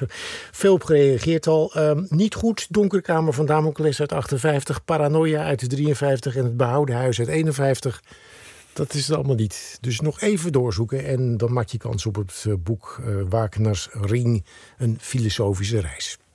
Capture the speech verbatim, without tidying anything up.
veel op gereageerd al. Um, niet goed, Donkere Kamer van Damocles uit achtenvijftig. Paranoia uit drieënvijftig. En Het Behouden Huis uit eenenvijftig. Dat is het allemaal niet. Dus nog even doorzoeken. En dan maak je kans op het uh, boek uh, Wagners Ring. Een filosofische reis.